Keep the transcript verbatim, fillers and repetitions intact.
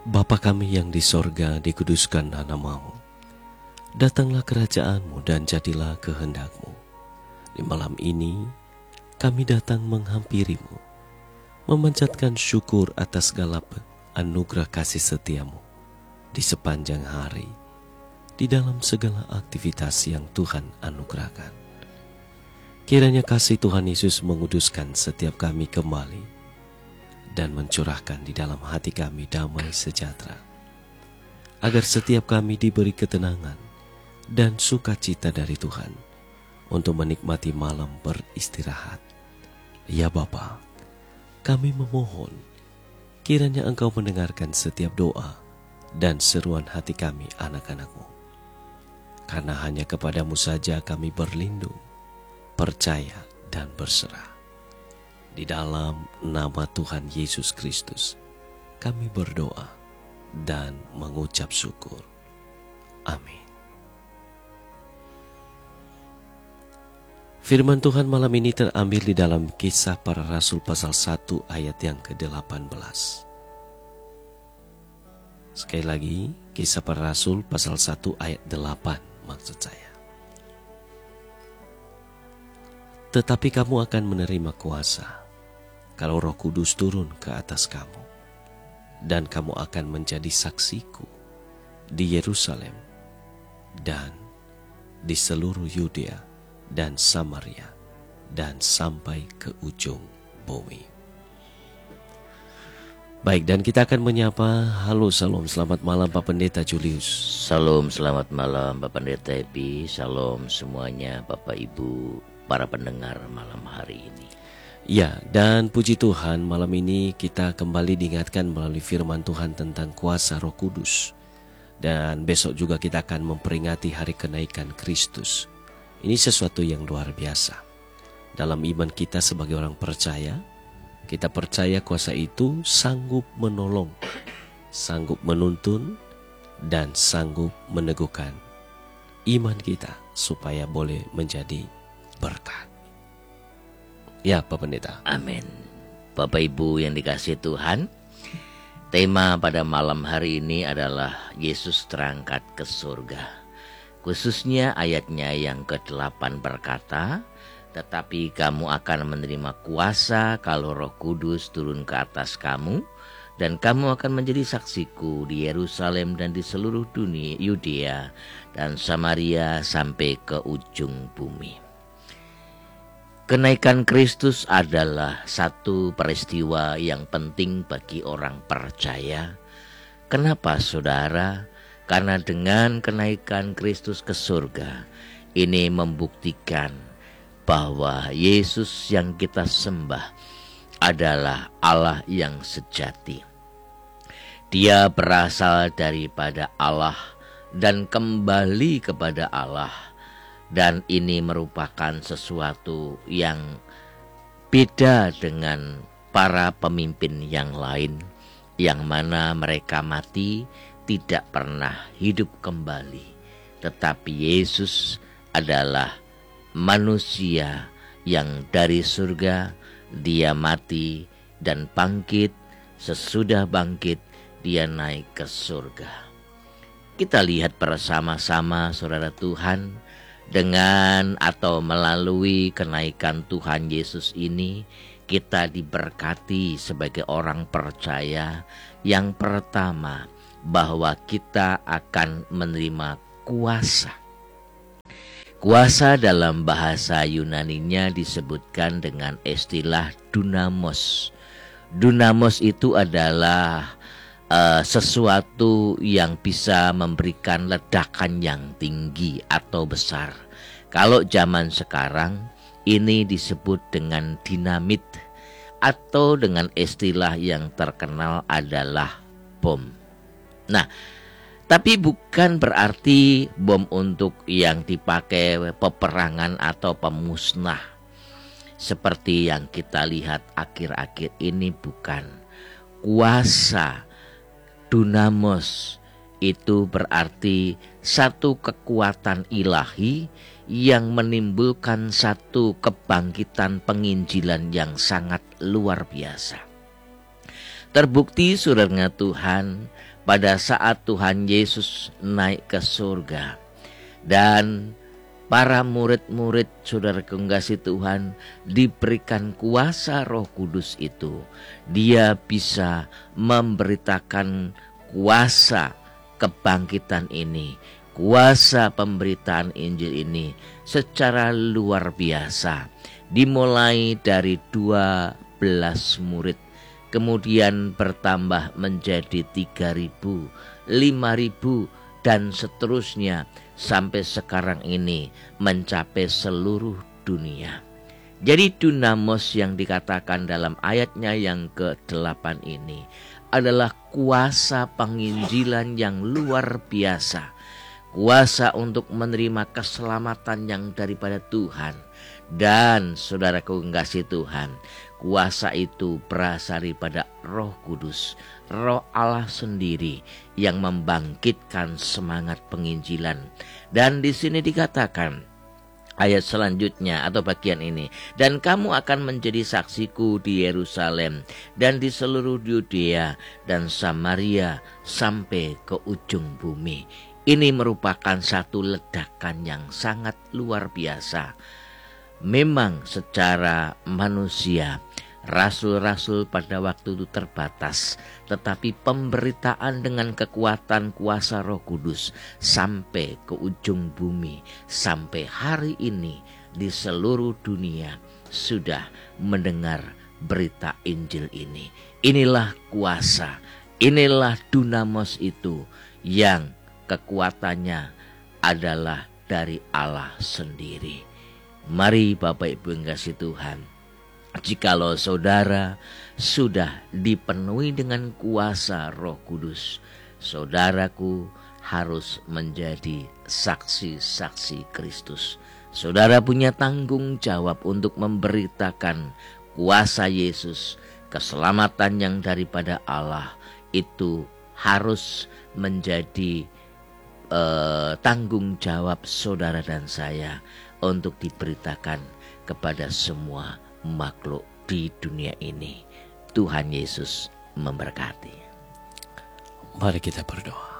Bapa kami yang di sorga, dikuduskanlah namamu. Datanglah kerajaanmu dan jadilah kehendak-Mu. Di malam ini, kami datang menghampirimu, memanjatkan syukur atas segala anugerah kasih setiamu di sepanjang hari, di dalam segala aktivitas yang Tuhan anugerahkan. Kiranya kasih Tuhan Yesus menguduskan setiap kami kembali dan mencurahkan di dalam hati kami damai sejahtera, agar setiap kami diberi ketenangan dan sukacita dari Tuhan untuk menikmati malam beristirahat. Ya Bapa, kami memohon kiranya Engkau mendengarkan setiap doa dan seruan hati kami anak-anak-Mu. Karena hanya kepadamu saja kami berlindung, percaya dan berserah. Di dalam nama Tuhan Yesus Kristus kami berdoa dan mengucap syukur. Amin. Firman Tuhan malam ini terambil di dalam Kisah Para Rasul pasal satu ayat yang ke delapan belas. Sekali lagi, Kisah Para Rasul pasal satu ayat delapan maksud saya. Tetapi kamu akan menerima kuasa kalau Roh Kudus turun ke atas kamu, dan kamu akan menjadi saksiku di Yerusalem dan di seluruh Yudea dan Samaria dan sampai ke ujung bumi. Baik, dan kita akan menyapa. Halo, salam, selamat malam Pak Pendeta Julius. Salam, selamat malam Pak Pendeta Epi. Salam semuanya Bapak Ibu para pendengar malam hari ini. Ya, dan puji Tuhan malam ini kita kembali diingatkan melalui firman Tuhan tentang kuasa Roh Kudus. Dan besok juga kita akan memperingati hari kenaikan Kristus. Ini sesuatu yang luar biasa. Dalam iman kita sebagai orang percaya, kita percaya kuasa itu sanggup menolong, sanggup menuntun, dan sanggup meneguhkan iman kita supaya boleh menjadi berkat. Ya Pak Pendeta. Amin. Bapak Ibu yang dikasihi Tuhan, tema pada malam hari ini adalah Yesus terangkat ke surga. Khususnya ayatnya yang kedelapan berkata, tetapi kamu akan menerima kuasa kalau Roh Kudus turun ke atas kamu, dan kamu akan menjadi saksiku di Yerusalem dan di seluruh dunia, Yudea dan Samaria sampai ke ujung bumi. Kenaikan Kristus adalah satu peristiwa yang penting bagi orang percaya. Kenapa saudara? Karena dengan kenaikan Kristus ke surga, ini membuktikan bahwa Yesus yang kita sembah adalah Allah yang sejati. Dia berasal daripada Allah dan kembali kepada Allah. Dan ini merupakan sesuatu yang beda dengan para pemimpin yang lain, yang mana mereka mati tidak pernah hidup kembali. Tetapi Yesus adalah manusia yang dari surga, dia mati dan bangkit. Sesudah bangkit, dia naik ke surga. Kita lihat bersama-sama saudara Tuhan, dengan atau melalui kenaikan Tuhan Yesus ini, kita diberkati sebagai orang percaya. Yang pertama, bahwa kita akan menerima kuasa. Kuasa dalam bahasa Yunaninya disebutkan dengan istilah dunamos. Dunamos itu adalah uh, sesuatu yang bisa memberikan ledakan yang tinggi atau besar. Kalau zaman sekarang ini disebut dengan dinamit, atau dengan istilah yang terkenal adalah bom. Nah, tapi bukan berarti bom untuk yang dipakai peperangan atau pemusnah seperti yang kita lihat akhir-akhir ini, bukan. Kuasa dunamos itu berarti satu kekuatan ilahi yang menimbulkan satu kebangkitan penginjilan yang sangat luar biasa. Terbukti saudara Tuhan, pada saat Tuhan Yesus naik ke surga dan para murid-murid saudara kekasih Tuhan diberikan kuasa Roh Kudus itu, dia bisa memberitakan kuasa kebangkitan ini, kuasa pemberitaan Injil ini secara luar biasa. Dimulai dari dua belas murid, kemudian bertambah menjadi tiga ribu, lima ribu, dan seterusnya sampai sekarang ini mencapai seluruh dunia. Jadi dunamos yang dikatakan dalam ayatnya yang kedelapan ini adalah kuasa penginjilan yang luar biasa. Kuasa untuk menerima keselamatan yang daripada Tuhan. Dan saudaraku kekasih Tuhan, kuasa itu berasal daripada Roh Kudus, Roh Allah sendiri yang membangkitkan semangat penginjilan. Dan di sini dikatakan ayat selanjutnya atau bagian ini, dan kamu akan menjadi saksiku di Yerusalem dan di seluruh Yudea dan Samaria sampai ke ujung bumi. Ini merupakan satu ledakan yang sangat luar biasa. Memang secara manusia rasul-rasul pada waktu itu terbatas, tetapi pemberitaan dengan kekuatan kuasa Roh Kudus sampai ke ujung bumi, sampai hari ini di seluruh dunia sudah mendengar berita Injil ini. Inilah kuasa, inilah dunamos itu yang kekuatannya adalah dari Allah sendiri. Mari Bapak Ibu yang kasih Tuhan, jikalau saudara sudah dipenuhi dengan kuasa Roh Kudus, saudaraku harus menjadi saksi-saksi Kristus. Saudara punya tanggung jawab untuk memberitakan kuasa Yesus, keselamatan yang daripada Allah. Itu harus menjadi eh, tanggung jawab saudara dan saya untuk diberitakan kepada semua makhluk di dunia ini. Tuhan Yesus memberkati. Mari kita berdoa.